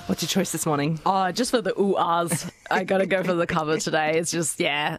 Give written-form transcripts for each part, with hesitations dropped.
What's your choice this morning? Oh, just for the ooh-ahs. I got to go for the cover today. It's just,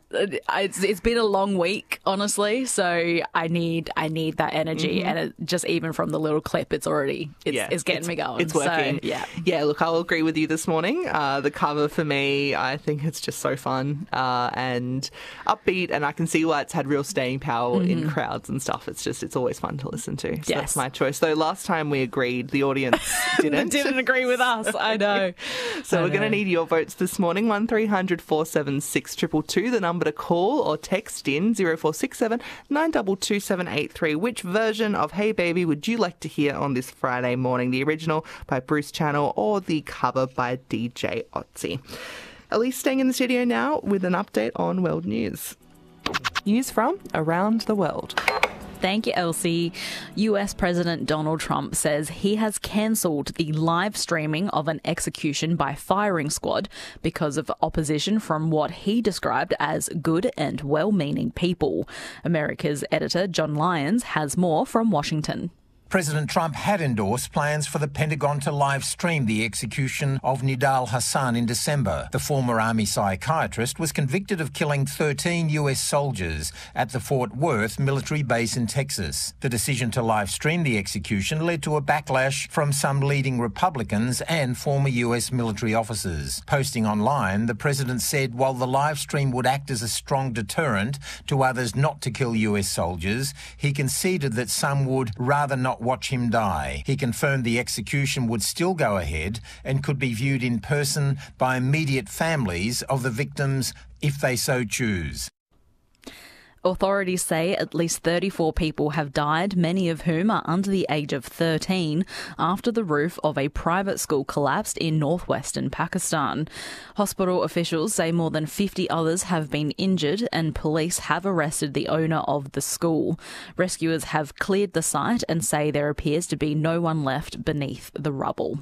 it's been a long week, honestly, so I need that energy, and it, just even from the little clip, it's getting me going. It's working. So, yeah, look, I'll agree with you this morning. The cover for me, I think it's just so fun and upbeat, and I can see why it's had real staying power in crowds and stuff. It's always fun to listen to. So that's my choice. Though last time we agreed, the audience didn't agree with us. I know. So we're going to need your votes this morning. 1300 476 222, the number to call or text in 0467 922 783. Which version of Hey Baby would you like to hear on this Friday morning? The original by Bruce Channel or the cover by DJ Otzi? Elise staying in the studio now with an update on world news. News from around the world. Thank you, Elsie. US President Donald Trump says he has cancelled the live streaming of an execution by firing squad because of opposition from what he described as good and well-meaning people. America's editor John Lyons has more from Washington. President Trump had endorsed plans for the Pentagon to live stream the execution of Nidal Hasan in December. The former Army psychiatrist was convicted of killing 13 US soldiers at the Fort Worth military base in Texas. The decision to live stream the execution led to a backlash from some leading Republicans and former US military officers. Posting online, the president said while the live stream would act as a strong deterrent to others not to kill US soldiers, he conceded that some would rather not watch him die. He confirmed the execution would still go ahead and could be viewed in person by immediate families of the victims if they so choose. Authorities say at least 34 people have died, many of whom are under the age of 13, after the roof of a private school collapsed in northwestern Pakistan. Hospital officials say more than 50 others have been injured and police have arrested the owner of the school. Rescuers have cleared the site and say there appears to be no one left beneath the rubble.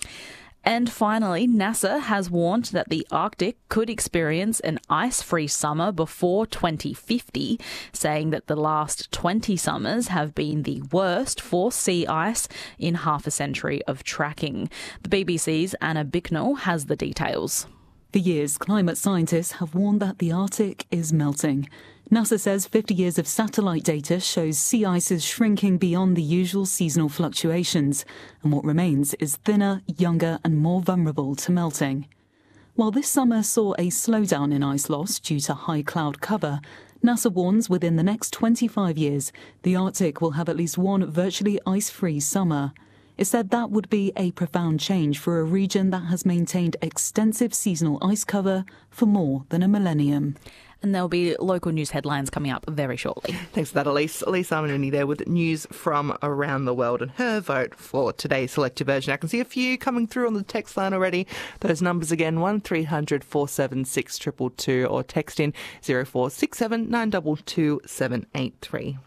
And finally, NASA has warned that the Arctic could experience an ice-free summer before 2050, saying that the last 20 summers have been the worst for sea ice in half a century of tracking. The BBC's Anna Bicknell has the details. For years, climate scientists have warned that the Arctic is melting. NASA says 50 years of satellite data shows sea ice is shrinking beyond the usual seasonal fluctuations, and what remains is thinner, younger and more vulnerable to melting. While this summer saw a slowdown in ice loss due to high cloud cover, NASA warns within the next 25 years, the Arctic will have at least one virtually ice-free summer. It said that would be a profound change for a region that has maintained extensive seasonal ice cover for more than a millennium. And there'll be local news headlines coming up very shortly. Thanks for that, Elise. Elise Armanini there with news from around the world and her vote for today's selected version. I can see a few coming through on the text line already. Those numbers again, 1300 476 222 or text in 0467 922 783.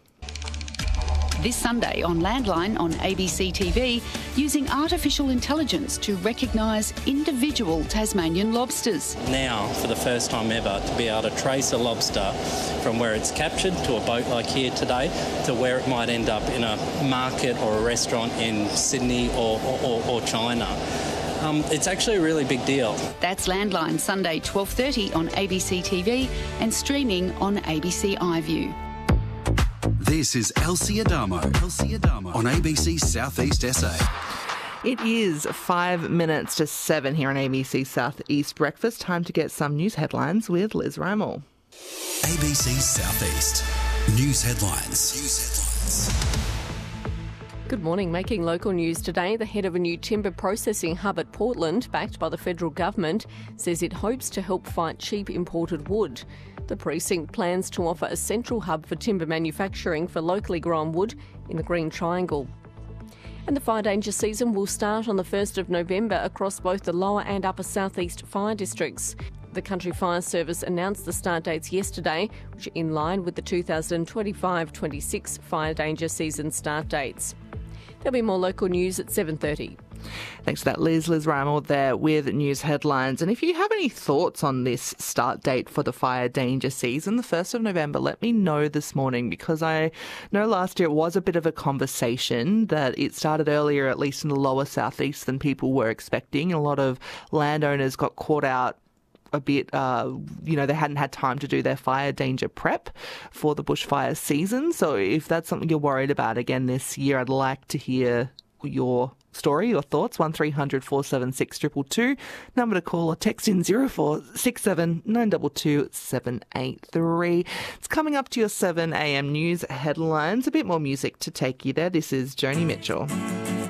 This Sunday on Landline on ABC TV, using artificial intelligence to recognise individual Tasmanian lobsters. Now, for the first time ever, to be able to trace a lobster from where it's captured to a boat like here today to where it might end up in a market or a restaurant in Sydney or China. It's actually a really big deal. That's Landline Sunday 12:30 on ABC TV and streaming on ABC iView. This is Elsie Adamo on ABC Southeast SA. It is 5 minutes to 7 here on ABC Southeast Breakfast. Time to get some news headlines with Liz Rammel. ABC Southeast News Headlines. Good morning. Making local news today, the head of a new timber processing hub at Portland, backed by the federal government, says it hopes to help fight cheap imported wood. The precinct plans to offer a central hub for timber manufacturing for locally grown wood in the Green Triangle. And the fire danger season will start on the 1st of November across both the lower and upper southeast fire districts. The Country Fire Service announced the start dates yesterday, which are in line with the 2025-26 fire danger season start dates. There'll be more local news at 7:30. Thanks for that, Liz. Liz Rammel there with news headlines. And if you have any thoughts on this start date for the fire danger season, the 1st of November, let me know this morning, because I know last year it was a bit of a conversation that it started earlier, at least in the lower southeast, than people were expecting. A lot of landowners got caught out a bit, they hadn't had time to do their fire danger prep for the bushfire season. So if that's something you're worried about again this year, I'd like to hear your story, your thoughts. 1300 476 222. Number to call or text in 0467 922 783. It's coming up to your 7 a.m. news headlines. A bit more music to take you there. This is Joni Mitchell.